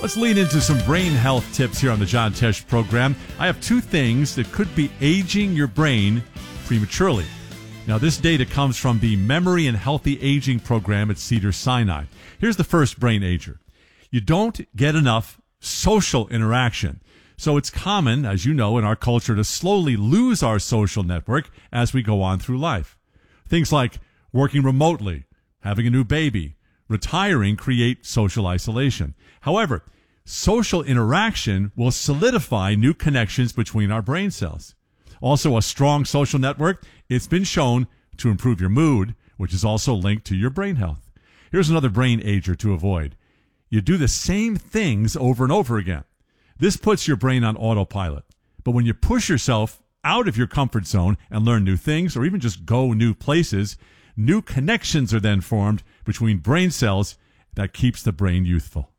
Let's lean into some brain health tips here on the John Tesh program. I have two things that could be aging your brain prematurely. Now, this data comes from the Memory and Healthy Aging program at Cedars-Sinai. Here's the first brain ager. You don't get enough social interaction. So it's common, as you know, in our culture to slowly lose our social network as we go on through life. Things like working remotely, having a new baby, retiring create social isolation. However, social interaction will solidify new connections between our brain cells. Also, a strong social network, it's been shown to improve your mood, which is also linked to your brain health. Here's another brain ager to avoid. You do the same things over and over again. This puts your brain on autopilot. But when you push yourself out of your comfort zone and learn new things, or even just go new places, new connections are then formed between brain cells that keeps the brain youthful.